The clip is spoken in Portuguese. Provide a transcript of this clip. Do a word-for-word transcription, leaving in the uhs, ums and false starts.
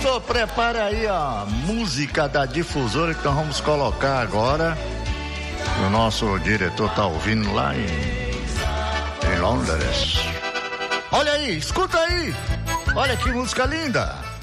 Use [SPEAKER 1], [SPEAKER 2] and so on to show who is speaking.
[SPEAKER 1] Doutor, prepara aí a música da difusora que nós vamos colocar agora. O nosso diretor tá ouvindo lá em, em Londres. Olha aí, escuta aí. Olha que música linda.